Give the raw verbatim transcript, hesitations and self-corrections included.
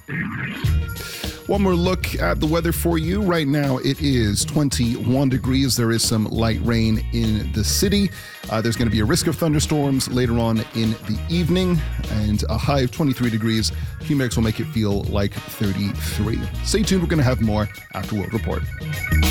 One more look at the weather for you. Right now, it is twenty-one degrees. There is some light rain in the city. Uh, there's going to be a risk of thunderstorms later on in the evening, and a high of twenty-three degrees. Humidix will make it feel like thirty-three. Stay tuned. We're going to have more after World Report.